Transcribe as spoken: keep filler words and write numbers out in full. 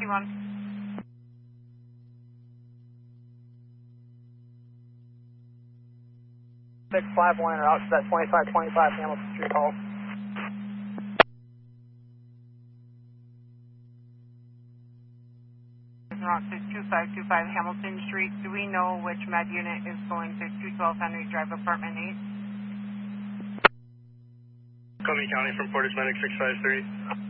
one. six five one, route to that twenty-five twenty-five Hamilton Street call. Route to two five two five Hamilton Street. Do we know which med unit is going to two twelve Henry Drive, apartment eight? Columbia County from Portage Medic six five three.